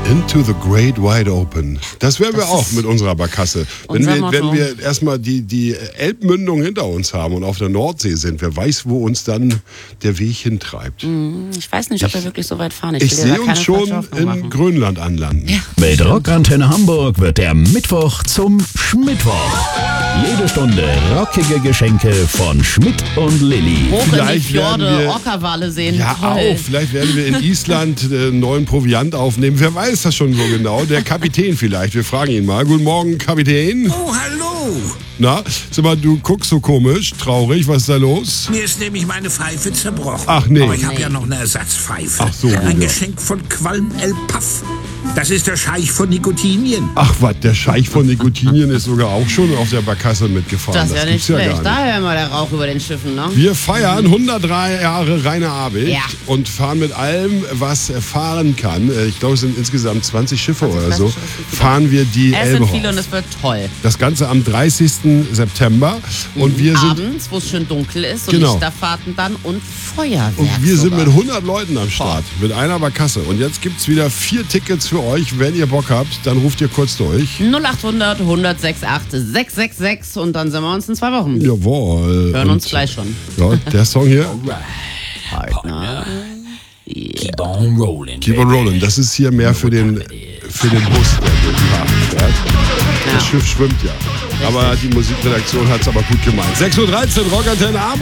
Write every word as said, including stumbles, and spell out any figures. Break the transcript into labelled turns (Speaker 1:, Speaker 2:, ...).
Speaker 1: Into the Great Wide Open. Das wären wir
Speaker 2: Das
Speaker 1: auch mit unserer Barkasse. Wenn
Speaker 2: unser
Speaker 1: wir,
Speaker 2: Motto.
Speaker 1: wenn wir erstmal die, die Elbmündung hinter uns haben und auf der Nordsee sind, wer weiß, wo uns dann der Weg hintreibt.
Speaker 2: Ich weiß nicht, ob wir wirklich so weit fahren. Ich,
Speaker 1: Ich
Speaker 2: will dir da
Speaker 1: sehe
Speaker 2: keine
Speaker 1: uns schon
Speaker 2: falsche Hoffnung
Speaker 1: in
Speaker 2: machen.
Speaker 1: Grönland anlanden.
Speaker 2: Ja.
Speaker 3: Mit Rockantenne Hamburg wird der Mittwoch zum Schmittwoch. Jede Stunde rockige Geschenke von Schmidt und Lilly.
Speaker 2: Hoch in die
Speaker 1: Vielleicht werden
Speaker 2: Fjorde,
Speaker 1: wir-
Speaker 2: Orca-Wale sehen.
Speaker 1: Ja,
Speaker 2: Toll.
Speaker 1: auch. Vielleicht werden wir in Island äh, neuen Proviant aufnehmen. Wer weiß das schon so genau? Der Kapitän vielleicht. Wir fragen ihn mal. Guten Morgen, Kapitän.
Speaker 4: Oh, hallo!
Speaker 1: Na, sag mal, du guckst so komisch, traurig. Was ist da los?
Speaker 4: Mir ist nämlich meine Pfeife zerbrochen.
Speaker 1: Ach, nee.
Speaker 4: Aber ich habe ja noch eine Ersatzpfeife.
Speaker 1: Ach so,
Speaker 4: Ein
Speaker 1: ja.
Speaker 4: Geschenk von Qualm El Puff. Das ist der Scheich von Nikotinien.
Speaker 1: Ach was, der Scheich von Nikotinien ist sogar auch schon auf der Barkasse mitgefahren.
Speaker 2: Das ist ja nicht
Speaker 1: gibt's ja
Speaker 2: schlecht.
Speaker 1: gar nicht.
Speaker 2: Daher immer der Rauch über den Schiffen, ne?
Speaker 1: Wir feiern hundertdrei Jahre Rainer Abel
Speaker 2: Ja.
Speaker 1: und fahren mit allem, was fahren kann. Äh, Ich glaube, es sind insgesamt zwanzig Schiffe oder
Speaker 2: dreißig
Speaker 1: so.
Speaker 2: Schiffe, viele.
Speaker 1: Fahren wir die
Speaker 2: Es
Speaker 1: Elbe
Speaker 2: sind
Speaker 1: hoch.
Speaker 2: viele und es wird toll.
Speaker 1: Das Ganze am dreißigsten September. Und wir sind,
Speaker 2: Abends, wo es schön dunkel ist und
Speaker 1: Genau.
Speaker 2: Lichterfahrten dann und Feuerwerk.
Speaker 1: und wir sind
Speaker 2: sogar.
Speaker 1: mit hundert Leuten am Start. Mit einer Barkasse. Und jetzt gibt es wieder vier Tickets für euch. Wenn ihr Bock habt, dann ruft ihr kurz durch.
Speaker 2: null acht hundert, hundert sechsundachtzig, sechs sechs sechs und dann sehen wir uns in zwei Wochen.
Speaker 1: Jawohl.
Speaker 2: Hören
Speaker 1: Und,
Speaker 2: uns gleich schon.
Speaker 1: Ja, der Song hier.
Speaker 2: Partner.
Speaker 5: Keep on rolling.
Speaker 1: Keep on rolling. Das ist hier mehr für den, für den Bus, der durch den Hafen fährt. Das Schiff schwimmt ja. Aber die Musikredaktion hat es aber gut gemeint. sechs Uhr dreizehn, Rockantenne Hamburg.